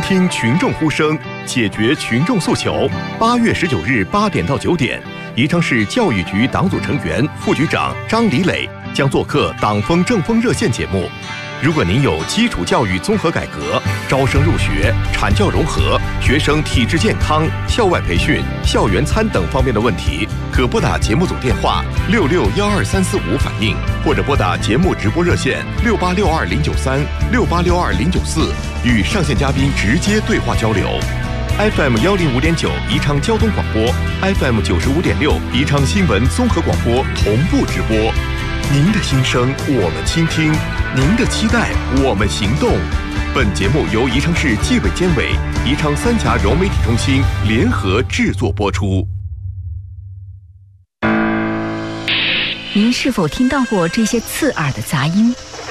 听群众呼声，解决群众诉求。8月19日8点到9点，宜昌市教育局党组成员、副局长张李磊将做客党风政风热线节目。如果您有基础教育综合改革、招生入学、产教融合、学生体质健康、校外培训、校园餐等方面的问题，可拨打节目组电话6612-345反映，或者拨打节目直播热线6862-093、6862-094，与上线嘉宾直接对话交流。FM 105.9宜昌交通广播， FM 95.6宜昌新闻综合广播同步直播。您的心声我们倾听，您的期待我们行动。本节目由宜昌市纪委监委、宜昌三峡融媒体中心联合制作播出。 您是否听到过这些刺耳的杂音？